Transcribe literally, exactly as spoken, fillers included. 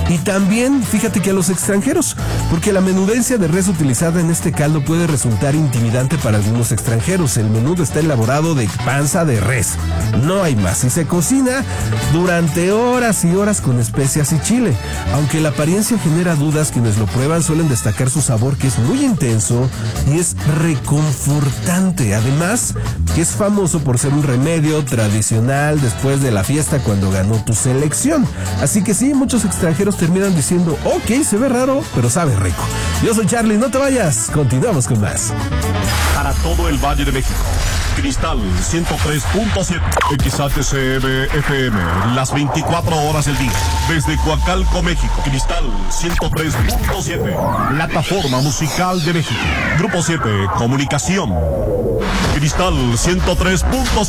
Y también, fíjate que a los extranjeros, porque la menudencia de res utilizada en este caldo puede resultar intimidante para algunos extranjeros. El menudo está elaborado de panza de res, no hay más, y se cocina durante horas y horas con especias y chile. Aunque la apariencia genera dudas, quienes lo prueban suelen destacar su sabor, que es muy intenso y es reconfortante. Además, que es famoso por ser un remedio tradicional después de la fiesta cuando ganó tu selección. Así que sí, muchos extranjeros terminan diciendo, ok, se ve raro, pero sabe rico. Yo soy Charlie, no te vayas, continuamos con más. Para todo el Valle de México, Cristal ciento tres punto siete, X H C M F M, las veinticuatro horas del día. Desde Coacalco, México, Cristal ciento tres punto siete, plataforma musical de México. Grupo siete, comunicación. Cristal ciento tres punto siete.